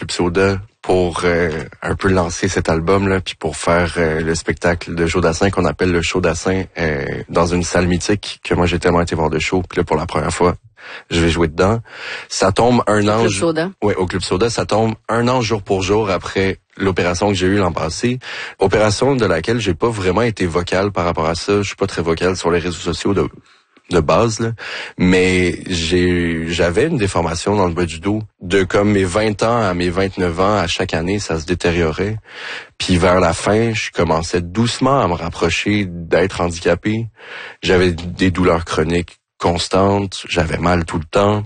Club Soda pour un peu lancer cet album-là, puis pour faire le spectacle de Joe Dassin qu'on appelle le Show Dassin dans une salle mythique que moi j'ai tellement été voir de show. Puis là, pour la première fois, je vais jouer dedans. Ça tombe un an... Club Soda. Oui, au Club Soda. Ça tombe un an jour pour jour après l'opération que j'ai eue l'an passé. Opération de laquelle j'ai pas vraiment été vocal par rapport à ça. Je suis pas très vocal sur les réseaux sociaux de base, là. Mais j'avais une déformation dans le bas du dos. De comme mes 20 ans à mes 29 ans, à chaque année, ça se détériorait. Puis vers la fin, je commençais doucement à me rapprocher d'être handicapé. J'avais des douleurs chroniques constantes, j'avais mal tout le temps.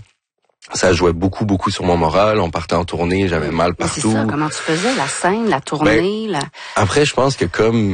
Ça jouait beaucoup sur mon moral. On partait en tournée, j'avais mal partout. C'est ça, comment tu faisais, la scène, la tournée? Après, je pense que comme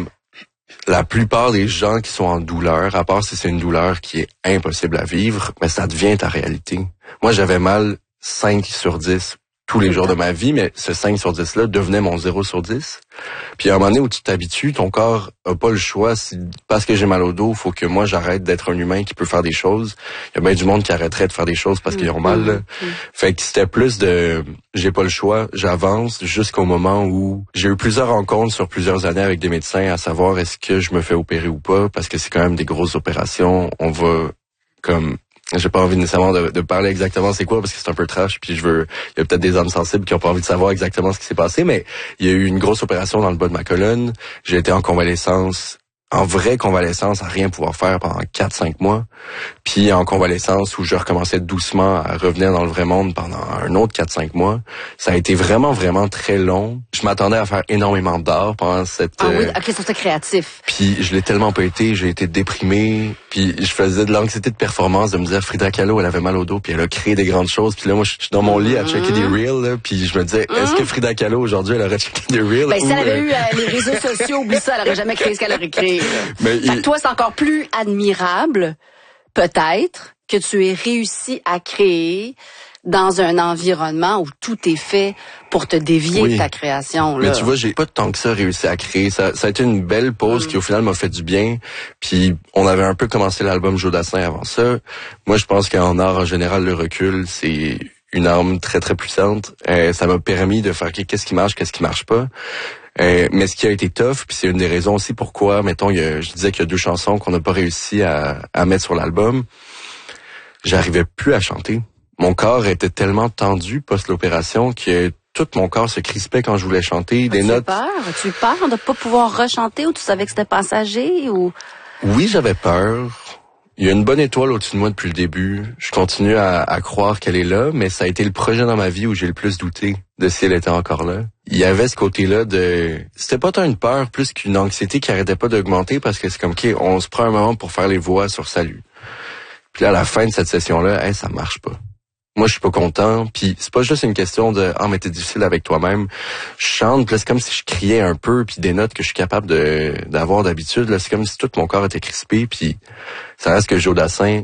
la plupart des gens qui sont en douleur, à part si c'est une douleur qui est impossible à vivre, mais ça devient ta réalité. Moi, j'avais mal 5 sur 10 tous les jours de ma vie, mais ce 5 sur 10-là devenait mon 0 sur 10. Puis à un moment donné où tu t'habitues, ton corps a pas le choix. Parce que j'ai mal au dos, faut que moi j'arrête d'être un humain qui peut faire des choses. Il y a bien du monde qui arrêterait de faire des choses parce qu'ils ont mal. Là. Fait que c'était plus de j'ai pas le choix, j'avance jusqu'au moment où j'ai eu plusieurs rencontres sur plusieurs années avec des médecins à savoir est-ce que je me fais opérer ou pas, parce que c'est quand même des grosses opérations. On va comme... J'ai pas envie nécessairement de parler exactement c'est quoi parce que c'est un peu trash, puis il y a peut-être des âmes sensibles qui ont pas envie de savoir exactement ce qui s'est passé, mais il y a eu une grosse opération dans le bas de ma colonne. J'ai été en convalescence, en vraie convalescence, à rien pouvoir faire pendant 4-5 mois. Puis en convalescence où je recommençais doucement à revenir dans le vrai monde pendant un autre 4-5 mois. Ça a été vraiment très long. Je m'attendais à faire énormément d'art pendant cette... Ah oui, ok, c'était créatif. Puis je l'ai tellement pas été, j'ai été déprimé. Puis je faisais de l'anxiété de performance, de me dire Frida Kahlo, elle avait mal au dos, puis elle a créé des grandes choses. Puis là, moi, je suis dans mon lit à checker des reels, là, puis je me disais, est-ce que Frida Kahlo, aujourd'hui, elle aurait checké des reels? Ben, si elle avait eu les réseaux sociaux, oublie ça, elle aurait jamais créé ce qu'elle aurait créé. Fait que toi, c'est encore plus admirable, peut-être, que tu aies réussi à créer dans un environnement où tout est fait pour te dévier de ta création. Là. Mais tu vois, j'ai pas tant que ça réussi à créer. Ça a été une belle pause qui, au final, m'a fait du bien. Puis, on avait un peu commencé l'album Joe Dassin avant ça. Moi, je pense qu'en art, en général, le recul, c'est une arme très puissante. Ça m'a permis de faire qu'est-ce qui marche pas. Mais ce qui a été tough, puis c'est une des raisons aussi pourquoi, mettons, je disais qu'il y a 2 chansons qu'on n'a pas réussi à mettre sur l'album. J'arrivais plus à chanter. Mon corps était tellement tendu post-l'opération que tout mon corps se crispait quand je voulais chanter. Des notes. As-tu peur de pas pouvoir rechanter ou tu savais que c'était passager ou? Oui, j'avais peur. Il y a une bonne étoile au-dessus de moi depuis le début. Je continue à croire qu'elle est là, mais ça a été le projet dans ma vie où j'ai le plus douté de si elle était encore là. Il y avait ce côté-là c'était pas tant une peur plus qu'une anxiété qui arrêtait pas d'augmenter parce que c'est comme, OK, on se prend un moment pour faire les voix sur Salut. Puis là, à la fin de cette session-là, ça marche pas. Moi, je suis pas content. Puis c'est pas juste une question de mais t'es difficile avec toi-même. Je chante, là, c'est comme si je criais un peu, puis des notes que je suis capable d'avoir d'habitude. Là, c'est comme si tout mon corps était crispé. Puis ça reste que Joe Dassin,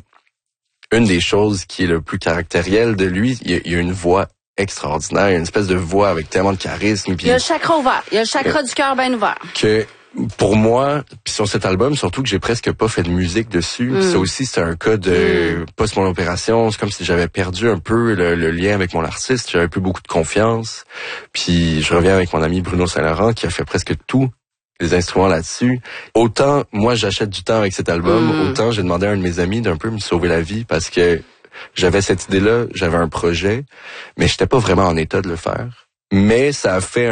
une des choses qui est le plus caractériel de lui, il y a une voix extraordinaire, une espèce de voix avec tellement de charisme. Puis il y a le chakra ouvert, il y a le chakra du cœur bien ouvert. Que pour moi, puis sur cet album, surtout que j'ai presque pas fait de musique dessus, ça aussi c'est un cas de post mon opération, c'est comme si j'avais perdu un peu le lien avec mon artiste, j'avais plus beaucoup de confiance. Puis je reviens avec mon ami Bruno Saint-Laurent qui a fait presque tous les instruments là-dessus. Autant moi j'achète du temps avec cet album, autant j'ai demandé à un de mes amis d'un peu me sauver la vie parce que j'avais cette idée-là, j'avais un projet, mais j'étais pas vraiment en état de le faire. Mais ça a fait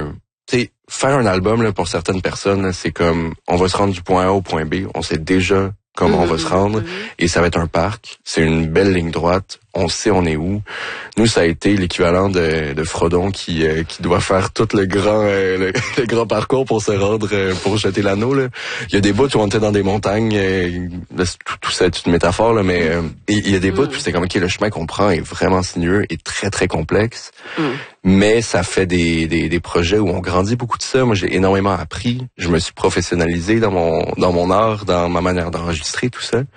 faire un album, là, pour certaines personnes, là, c'est comme, on va se rendre du point A au point B, on sait déjà comment on va se rendre, et ça va être un parc, c'est une belle ligne droite, on sait on est où. Nous, ça a été l'équivalent de Frodon qui doit faire tout le grand parcours pour se rendre, pour jeter l'anneau, là. Il y a des bouts où on était dans des montagnes, tout ça est une métaphore, là, mais il y a des bouts où c'est comme, OK, le chemin qu'on prend est vraiment sinueux et très complexe. Mais ça fait des projets où on grandit beaucoup de ça. Moi, j'ai énormément appris. Je me suis professionnalisé dans mon art, dans ma manière d'enregistrer, tout ça.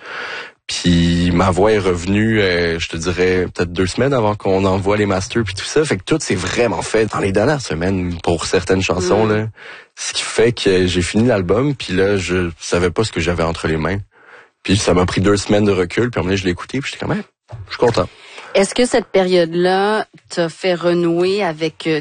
Puis ma voix est revenue, je te dirais, peut-être 2 semaines avant qu'on envoie les masters puis tout ça. Fait que tout s'est vraiment fait dans les dernières semaines pour certaines chansons, là. Ce qui fait que j'ai fini l'album, puis là, je savais pas ce que j'avais entre les mains. Puis ça m'a pris 2 semaines de recul, puis à un moment donné, je l'ai écouté, puis j'étais comme, je suis content. Est-ce que cette période-là t'a fait renouer avec